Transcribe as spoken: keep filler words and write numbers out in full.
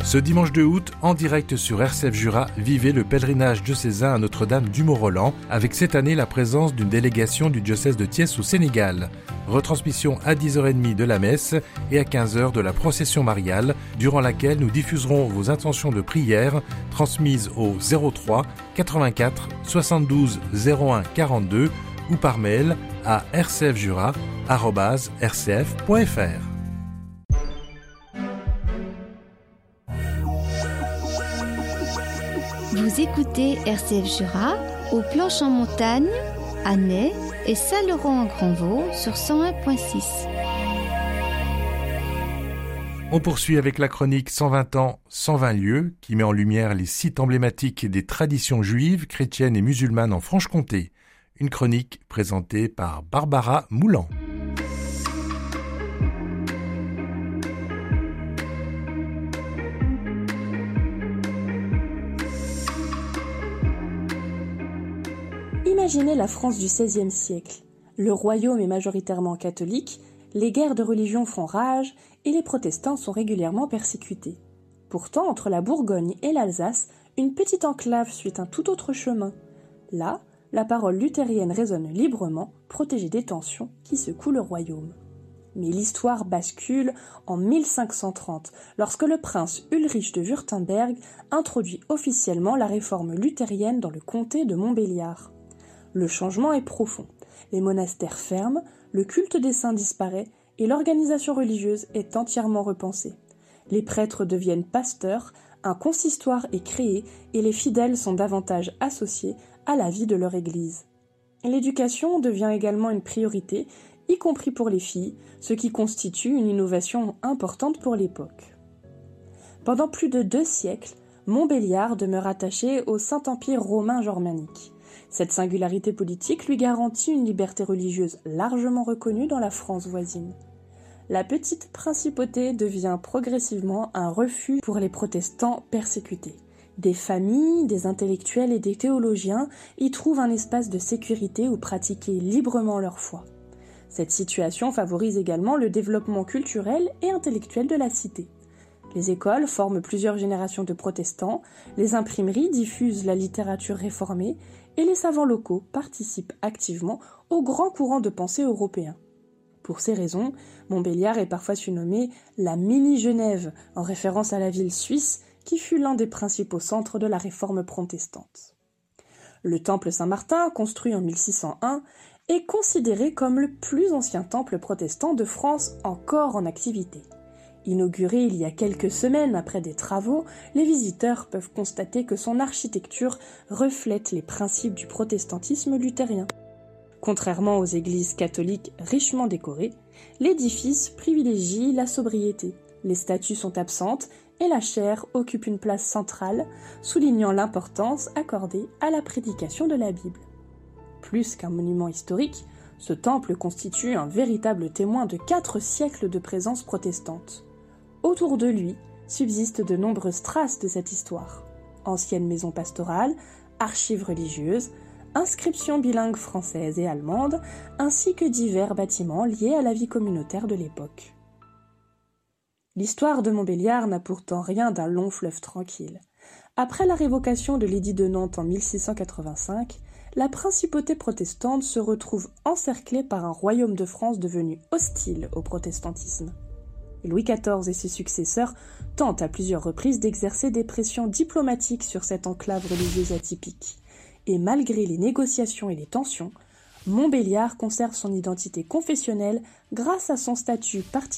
Ce dimanche deux août, en direct sur R C F Jura, vivez le pèlerinage diocésain à Notre-Dame du Mont-Roland, avec cette année la présence d'une délégation du diocèse de Thiès au Sénégal. Retransmission à dix heures trente de la messe et à quinze heures de la procession mariale, durant laquelle nous diffuserons vos intentions de prière transmises au zéro trois quatre-vingt-quatre soixante-douze zéro un quarante-deux ou par mail à r c f jura arobase r c f point f r. Vous écoutez R C F Jura, aux Planches en montagne, à Ney et Saint-Laurent-en-Grandvaux sur cent un virgule six. On poursuit avec la chronique cent vingt ans, cent vingt lieux, qui met en lumière les sites emblématiques des traditions juives, chrétiennes et musulmanes en Franche-Comté. Une chronique présentée par Barbara Moulan. Imaginez la France du seizième siècle. Le royaume est majoritairement catholique, les guerres de religion font rage et les protestants sont régulièrement persécutés. Pourtant, entre la Bourgogne et l'Alsace, une petite enclave suit un tout autre chemin. Là, la parole luthérienne résonne librement, protégée des tensions qui secouent le royaume. Mais l'histoire bascule en mille cinq cent trente, lorsque le prince Ulrich de Wurtemberg introduit officiellement la réforme luthérienne dans le comté de Montbéliard. Le changement est profond. Les monastères ferment, le culte des saints disparaît et l'organisation religieuse est entièrement repensée. Les prêtres deviennent pasteurs, un consistoire est créé et les fidèles sont davantage associés à la vie de leur église. L'éducation devient également une priorité, y compris pour les filles, ce qui constitue une innovation importante pour l'époque. Pendant plus de deux siècles, Montbéliard demeure attaché au Saint-Empire romain germanique. Cette singularité politique lui garantit une liberté religieuse largement reconnue dans la France voisine. La petite principauté devient progressivement un refuge pour les protestants persécutés. Des familles, des intellectuels et des théologiens y trouvent un espace de sécurité où pratiquer librement leur foi. Cette situation favorise également le développement culturel et intellectuel de la cité. Les écoles forment plusieurs générations de protestants, les imprimeries diffusent la littérature réformée et les savants locaux participent activement au grand courant de pensée européen. Pour ces raisons, Montbéliard est parfois surnommée la mini-Genève, en référence à la ville suisse qui fut l'un des principaux centres de la réforme protestante. Le temple Saint-Martin, construit en mille six cent un, est considéré comme le plus ancien temple protestant de France encore en activité. Inauguré il y a quelques semaines après des travaux, les visiteurs peuvent constater que son architecture reflète les principes du protestantisme luthérien. Contrairement aux églises catholiques richement décorées, l'édifice privilégie la sobriété. Les statues sont absentes et la chaire occupe une place centrale, soulignant l'importance accordée à la prédication de la Bible. Plus qu'un monument historique, ce temple constitue un véritable témoin de quatre siècles de présence protestante. Autour de lui subsistent de nombreuses traces de cette histoire. Anciennes maisons pastorales, archives religieuses, inscriptions bilingues françaises et allemandes, ainsi que divers bâtiments liés à la vie communautaire de l'époque. L'histoire de Montbéliard n'a pourtant rien d'un long fleuve tranquille. Après la révocation de l'édit de Nantes en mille six cent quatre-vingt-cinq, la principauté protestante se retrouve encerclée par un royaume de France devenu hostile au protestantisme. Louis quatorze et ses successeurs tentent à plusieurs reprises d'exercer des pressions diplomatiques sur cette enclave religieuse atypique. Et malgré les négociations et les tensions, Montbéliard conserve son identité confessionnelle grâce à son statut particulier